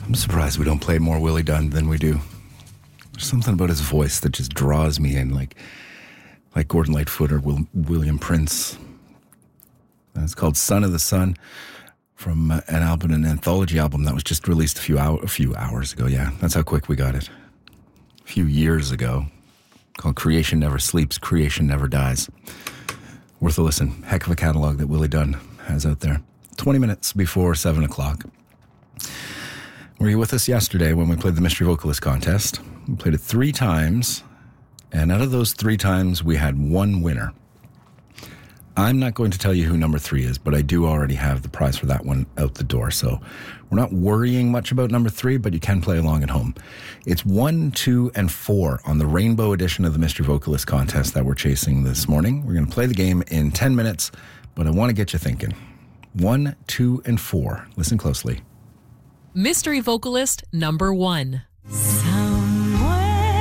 I'm surprised we don't play more Willie Dunn than we do. There's something about his voice that just draws me in, like Gordon Lightfoot or William Prince. It's called Son of the Sun, from an anthology album that was just released a few hours ago. Yeah, that's how quick we got it. A few years ago, called Creation Never Sleeps, Creation Never Dies. Worth a listen. Heck of a catalog that Willie Dunn has out there. 20 minutes before 7 o'clock. Were you with us yesterday when we played the Mystery Vocalist Contest? We played it 3 times, and out of those 3 times, we had one winner. I'm not going to tell you who number 3 is, but I do already have the prize for that one out the door, so we're not worrying much about number 3, but you can play along at home. It's 1, 2, and 4 on the Rainbow edition of the Mystery Vocalist Contest that we're chasing this morning. We're going to play the game in 10 minutes, but I want to get you thinking. 1, 2, and 4. Listen closely. Mystery Vocalist number 1. Somewhere.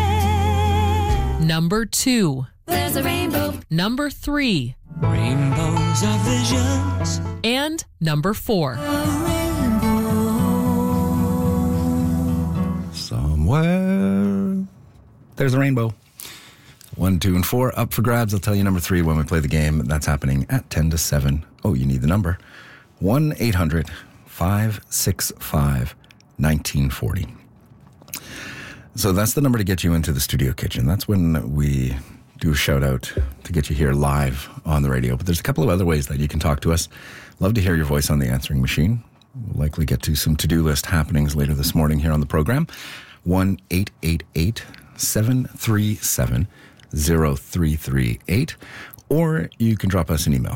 Number 2. There's a rainbow. Number 3. Rainbows are visions. And number 4. Somewhere there's a rainbow. 1, 2, and 4 up for grabs. I'll tell you number 3 when we play the game. That's happening at 10 to 7. Oh, you need the number. 1-800-565-1940. So that's the number to get you into the studio kitchen. That's when we do a shout out to get you here live on the radio. But there's a couple of other ways that you can talk to us. Love to hear your voice on the answering machine. We'll likely get to some to-do list happenings later this morning here on the program. 1-888-737-0338. Or you can drop us an email.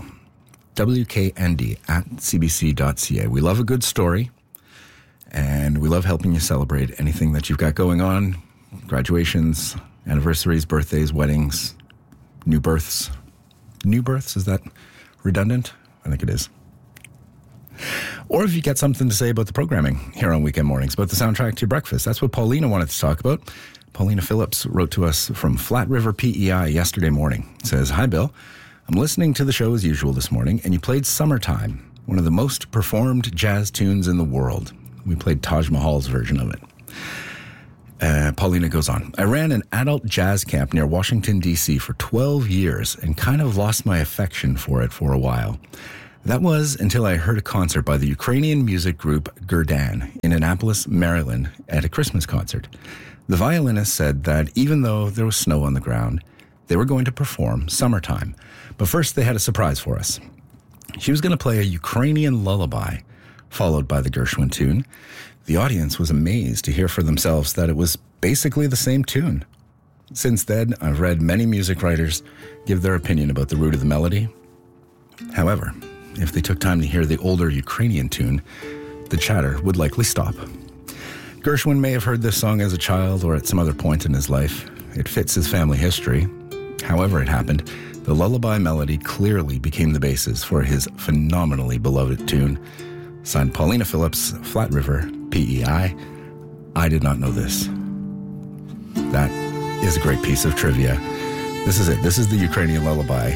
WKND@cbc.ca. We love a good story, and we love helping you celebrate anything that you've got going on. Graduations, anniversaries, birthdays, weddings, new births. New births, is that redundant? I think it is. Or if you get something to say about the programming here on weekend mornings, about the soundtrack to your breakfast. That's what Paulina wanted to talk about. Paulina Phillips wrote to us from Flat River, PEI yesterday morning. It says, "Hi, Bill. I'm listening to the show as usual this morning, and you played Summertime, one of the most performed jazz tunes in the world." We played Taj Mahal's version of it. Paulina goes on, "I ran an adult jazz camp near Washington, D.C. for 12 years and kind of lost my affection for it for a while. That was until I heard a concert by the Ukrainian music group Gurdan in Annapolis, Maryland at a Christmas concert. The violinist said that even though there was snow on the ground, they were going to perform Summertime. But first they had a surprise for us. She was going to play a Ukrainian lullaby, followed by the Gershwin tune. The audience was amazed to hear for themselves that it was basically the same tune. Since then, I've read many music writers give their opinion about the root of the melody. However, if they took time to hear the older Ukrainian tune, the chatter would likely stop. Gershwin may have heard this song as a child or at some other point in his life. It fits his family history. However it happened, the lullaby melody clearly became the basis for his phenomenally beloved tune. Signed, Paulina Phillips, Flat River, PEI. I did not know this." That is a great piece of trivia. This is it. This is the Ukrainian lullaby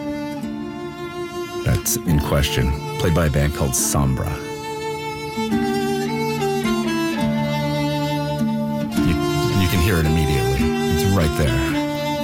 that's in question, played by a band called Sombra. You can hear it immediately. It's right there.